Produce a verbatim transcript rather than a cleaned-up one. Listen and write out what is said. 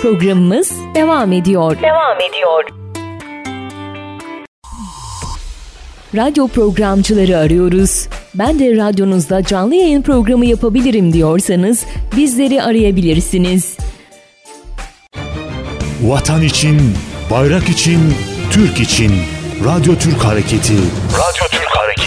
Programımız devam ediyor. Devam ediyor. Radyo programcıları arıyoruz. Ben de radyonuzda canlı yayın programı yapabilirim diyorsanız bizleri arayabilirsiniz. Vatan için, bayrak için, Türk için. Radyo Türk Hareketi. Radyo Türk